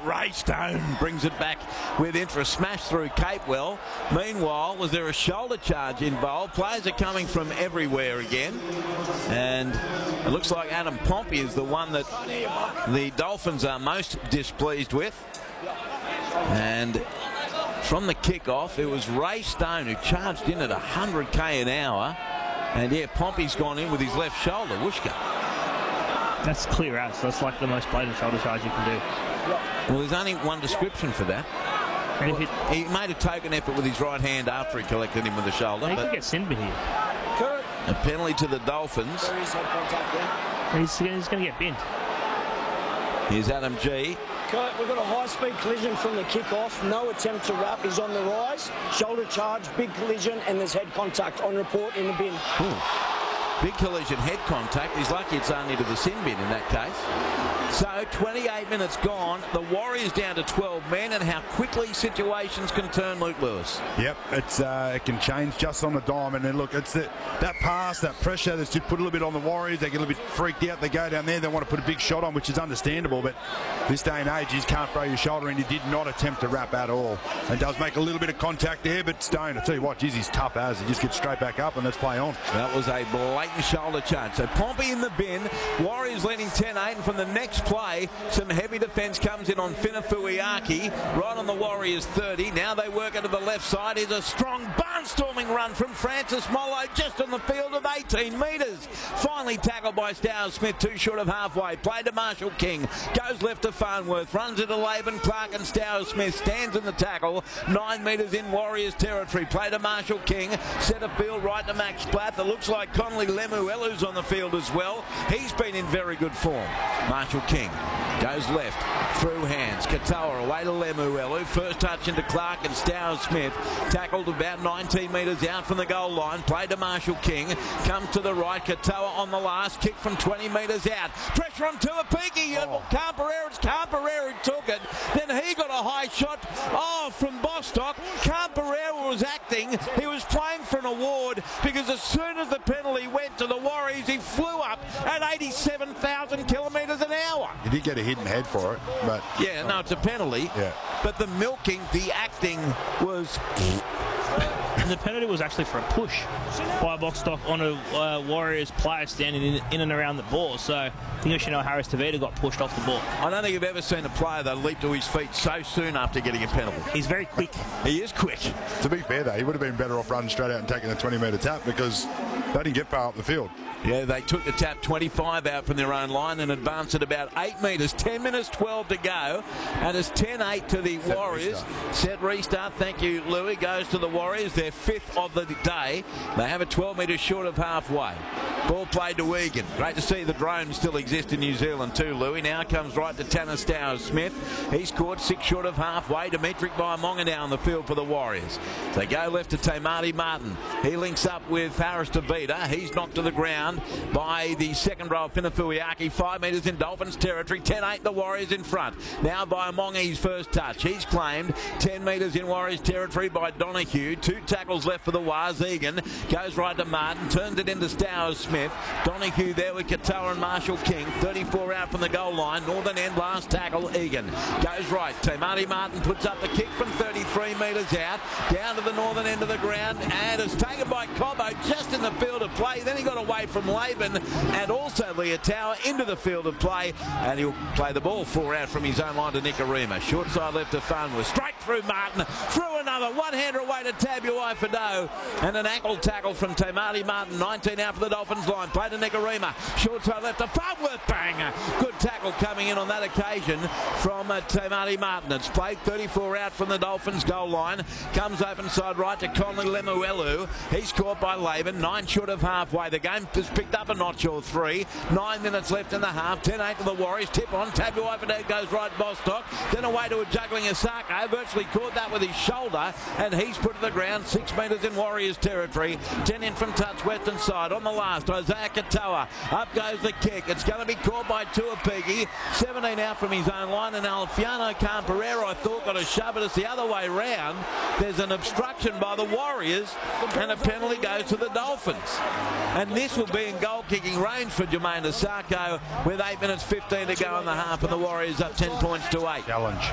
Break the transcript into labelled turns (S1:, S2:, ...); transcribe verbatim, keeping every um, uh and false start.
S1: but Ray Stone brings it back with interest. Smash through Capewell. Meanwhile, was there a shoulder charge involved? Players are coming from everywhere again. And it looks like Adam Pompey is the one that the Dolphins are most displeased with. And from the kick-off, it was Ray Stone who charged in at one hundred K an hour. And yeah, Pompey's gone in with his left shoulder. Whooshka.
S2: That's clear as. That's like the most blatant shoulder charge you can do.
S1: Well, there's only one description for that.
S2: And
S1: Well,
S2: if it,
S1: he made a token effort with his right hand after he collected him with the shoulder.
S2: he
S1: But
S2: could get sin bin here.
S1: a penalty to the Dolphins.
S2: He's, he's going to get binned.
S1: Here's Adam G.
S3: Kurt, we've got a high-speed collision from the kick-off. No attempt to wrap. He's on the rise. Shoulder charge, big collision, and there's head contact on report in the bin.
S1: Ooh. Big collision, head contact. He's lucky it's only to the sin bin in that case. So twenty-eight minutes gone. The Warriors down to twelve men, and how quickly situations can turn, Luke Lewis.
S4: Yep, it's uh, it can change just on the dime. And then look, it's the, that pass, that pressure that's just put a little bit on the Warriors. They get a little bit freaked out. They go down there. They want to put a big shot on, which is understandable. But this day and age, you just can't throw your shoulder in. He did not attempt to wrap at all. And does make a little bit of contact there, but Stone, I tell you what, geez, he's tough as. He just gets straight back up and let's play on.
S1: That was a blatant shoulder charge. So Pompey in the bin. Warriors leading ten eight, and from the next play, some heavy defence comes in on Finafuiaki, right on the Warriors thirty. Now they work it to the left side. Here's a strong barnstorming run from Francis Mollo just on the field of eighteen metres. Finally tackled by Stowers Smith, too short of halfway. Played to Marshall King. Goes left to Farnworth. Runs it to Laban Clark, and Stowers Smith stands in the tackle. Nine metres in Warriors territory. Play to Marshall King. Centre field right to Max Plath. It looks like Connolly Lemuelu's on the field as well. He's been in very good form. Marshall King goes left, through hands. Katoa away to Lemuelu. First touch into Clark and Stowers Smith. Tackled about nineteen metres out from the goal line. Played to Marshall King. Comes to the right. Katoa on the last. Kick from twenty metres out. Pressure on Tuapiki. Oh. Camperera. It's Camperera who took it. Then he got a high shot. Oh, from Bostock. Camperera was acting. He was playing for an award because as soon as the penalty went to the Warriors, he flew up at eighty-seven thousand kilometres an hour.
S4: He did get a hidden head for it, but
S1: yeah, no, it's a penalty.
S4: Yeah.
S1: But the milking, the acting was.
S2: And the penalty was actually for a push by Bostock on a uh, Warriors player standing in, in and around the ball. So I think you should know Harris Tavita got pushed off the ball.
S1: I don't think you've ever seen a player that leap to his feet so soon after getting a penalty.
S2: He's very quick.
S1: He is quick.
S4: to be fair though, he would have been better off running straight out and taking a twenty metre tap because they didn't get far up the field.
S1: Yeah, they took the tap twenty-five out from their own line and advanced it about eight metres. ten minutes twelve to go. And it's ten eight to the
S4: Set
S1: Warriors.
S4: restart.
S1: Set restart. Thank you, Louis. Goes to the Warriors. Their fifth of the day. They have it twelve metres short of halfway. Ball played to Egan. Great to see the drone still exist in New Zealand too, Louis. Now comes right to Tanner Stowers Smith. He's caught six short of halfway. Demetric Baimonga now on the field for the Warriors. They go left to Tamati Martin. He links up with Harris Tavita. He's knocked to the ground by the second row of Finafuiaki. Five metres in Dolphins territory. ten eight the Warriors in front. Now Baimonga's first touch. He's claimed ten metres in Warriors territory by Donahue. Two tackles left for the Wars. Egan goes right to Martin. Turns it into Stowers Smith. Donahue there with Katoa and Marshall King. thirty-four out from the goal line. Northern end last tackle. Egan goes right. Tamati Martin puts up the kick from thirty-three metres out. Down to the northern end of the ground. And it's taken by Cobbo just in the field of play. Then he got away from Laban and also Leotower into the field of play. And he'll play the ball four out from his own line to Nicarima. Short side left to Farnworth. Straight through Martin. Through another. One-hander away to Tabuai Fado. And an ankle tackle from Tamati Martin. nineteen out for the Dolphins line. Play to Nicarima. Short side left to Farnworth. Bang! Good tackle coming in on that occasion from uh, Tamati Martin. It's played thirty-four out from the Dolphins goal line. Comes open side right to Conley Lemuelu. He's caught by Laban. Nine short of halfway. The game has picked up a notch or three. Nine minutes left in the half. ten eight to the Warriors. Tip on. Tabuai Fado goes right Bostock. Then away to a juggling Asako. Virtually caught that with his shoulder. And he's put to the ground. Six metres in Warriors territory. Ten in from touch western side. On the last, Isaiah Katoa. Up goes the kick. It's going to be caught by Tuapiki. seventeen out from his own line. And Alfiano Camperera, I thought, got a shove, but it's the other way round. There's an obstruction by the Warriors. And a penalty goes to the Dolphins. And this will be in goal kicking range for Jermaine Asako with eight minutes fifteen to go in the half. And the Warriors up ten points to eight.
S4: Challenge.